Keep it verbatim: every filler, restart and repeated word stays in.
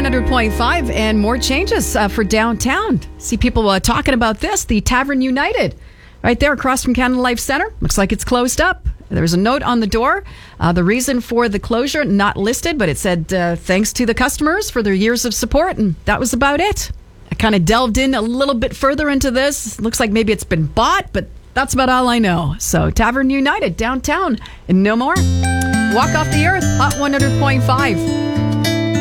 one hundred point five and more changes uh, for downtown. See people uh, talking about this. The Tavern United right there across from Canada Life Center. Looks like it's closed up. There's a note on the door. Uh, the reason for the closure, not listed, but it said uh, thanks to the customers for their years of support. And that was about it. I kind of delved in a little bit further into this. Looks like maybe it's been bought, but that's about all I know. So Tavern United downtown and no more. Walk off the earth, Hot one hundred point five.